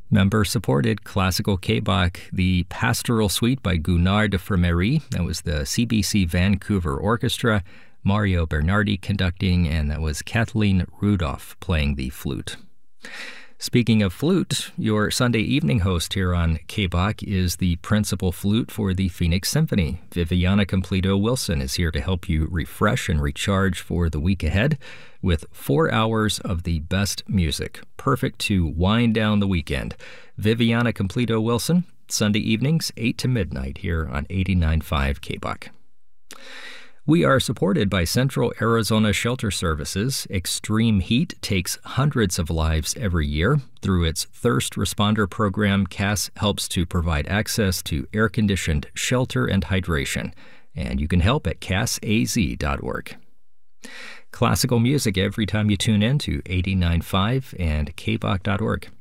Member-supported classical K-Bach, the Pastoral Suite by Gunnar de Fremery. That was the CBC Vancouver Orchestra, Mario Bernardi conducting, and that was Kathleen Rudolph playing the flute. Speaking of flute, your Sunday evening host here on K-Bach is the principal flute for the Phoenix Symphony. Viviana Completo Wilson is here to help you refresh and recharge for the week ahead with 4 hours of the best music, perfect to wind down the weekend. Viviana Completo Wilson, Sunday evenings, 8 to midnight here on 89.5 K-Bach. We are supported by Central Arizona Shelter Services. Extreme heat takes hundreds of lives every year. Through its Thirst Responder program, CAS helps to provide access to air-conditioned shelter and hydration. And you can help at casaz.org. Classical music every time you tune in to 89.5 and kbach.org.